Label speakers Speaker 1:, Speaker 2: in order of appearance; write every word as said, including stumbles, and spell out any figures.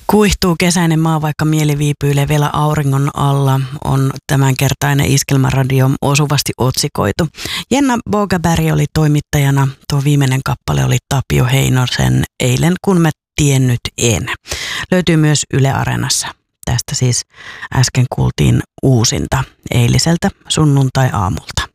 Speaker 1: Kuihtuu kesäinen maa, vaikka mieli viipyilee vielä auringon alla, on tämänkertainen Iskelmäradio osuvasti otsikoitu. Jenna Bogaberg oli toimittajana, tuo viimeinen kappale oli Tapio Heinosen Eilen kun mä tiennyt en. Löytyy myös Yle Areenassa. Tästä siis äsken kuultiin uusinta eiliseltä sunnuntai-aamulta.